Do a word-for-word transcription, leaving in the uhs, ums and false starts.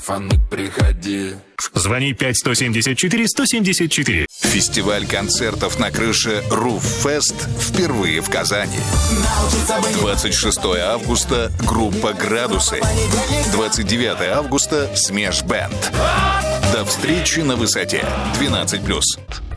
Фаны, приходи. Звони пять сто семьдесят четыре сто семьдесят четыре. Фестиваль концертов на крыше Руффест впервые в Казани. двадцать шестое августа группа «Градусы». двадцать девятое августа Смеш Бэнд. До встречи на высоте. двенадцать плюс.